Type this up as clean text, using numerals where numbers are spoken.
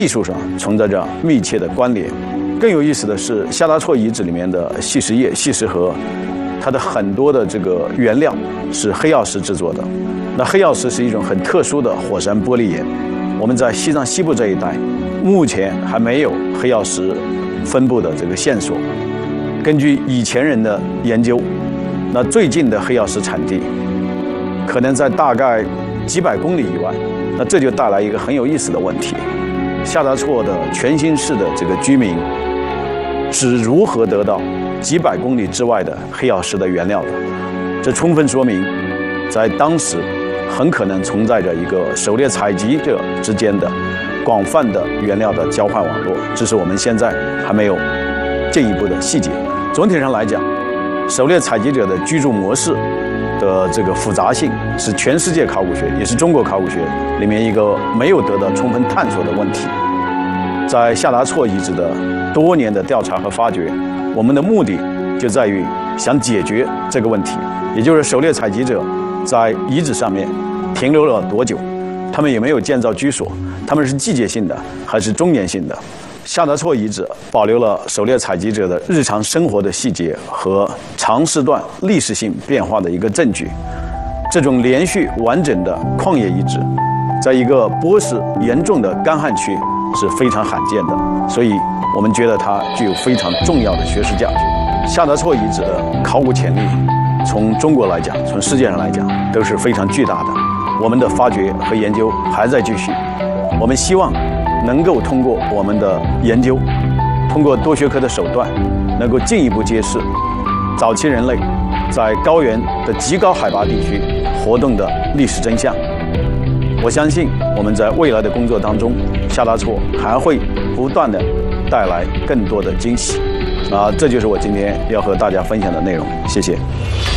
艺术上存在着密切的关联。更有意思的是，夏达措遗址里面的细石叶、细石盒，它的很多的这个原料是黑曜石制作的。那黑曜石是一种很特殊的火山玻璃岩，我们在西藏西部这一带，目前还没有黑曜石分布的这个线索。根据以前人的研究，那最近的黑曜石产地可能在大概几百公里以外。那这就带来一个很有意思的问题。夏达措的全新市的这个居民是如何得到几百公里之外的黑曜石的原料的？这充分说明，在当时很可能存在着一个狩猎采集者之间的广泛的原料的交换网络，这是我们现在还没有进一步的细节。总体上来讲，狩猎采集者的居住模式的这个复杂性是全世界考古学，也是中国考古学里面一个没有得到充分探索的问题。在夏达措遗址的多年的调查和发掘，我们的目的就在于想解决这个问题，也就是狩猎采集者在遗址上面停留了多久，他们有没有建造居所，他们是季节性的还是终年性的。夏达措遗址保留了狩猎采集者的日常生活的细节和长时段历史性变化的一个证据。这种连续完整的矿业遗址，在一个波势严重的干旱区是非常罕见的，所以我们觉得它具有非常重要的学术价值。夏达措遗址的考古潜力，从中国来讲，从世界上来讲，都是非常巨大的。我们的发掘和研究还在继续，我们希望能够通过我们的研究，通过多学科的手段，能够进一步揭示早期人类在高原的极高海拔地区活动的历史真相。我相信我们在未来的工作当中，夏达措还会不断的带来更多的惊喜。这就是我今天要和大家分享的内容。谢谢。